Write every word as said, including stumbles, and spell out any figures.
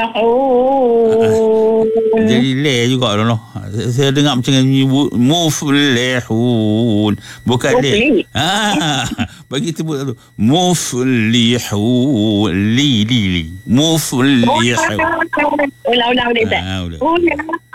Oh. Jadi le juga tu. Saya dengar macam ni muflihun. Bukan le. Ha. Bagi sebut tu. Muflihun. Li li li. Muflihun. Ulang-ulang dia tak? Ha, ulang. Ulang.